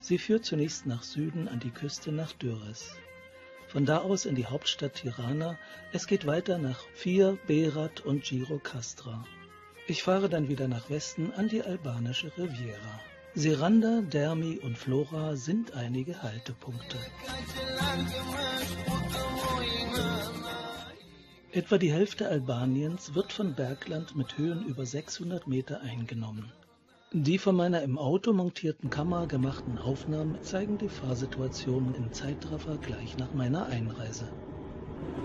Sie führt zunächst nach Süden an die Küste nach Durrës. Von da aus in die Hauptstadt Tirana. Es geht weiter nach Fier, Berat und Gjirokastra. Ich fahre dann wieder nach Westen an die albanische Riviera. Seranda, Dermi und Flora sind einige Haltepunkte. Etwa die Hälfte Albaniens wird von Bergland mit Höhen über 600 Meter eingenommen. Die von meiner im Auto montierten Kamera gemachten Aufnahmen zeigen die Fahrsituation im Zeitraffer gleich nach meiner Einreise.